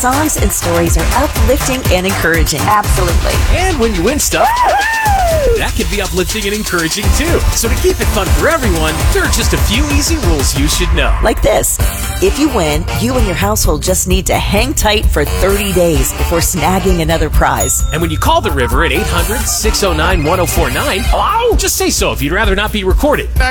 Songs and stories are uplifting and encouraging. Absolutely. And when you win stuff, that can be uplifting and encouraging too. So to keep it fun for everyone, there are just a few easy rules you should know. Like this. If you win, you and your household just need to hang tight for 30 days before snagging another prize. And when you call the river at 800-609-1049, hello? Just say so if you'd rather not be recorded.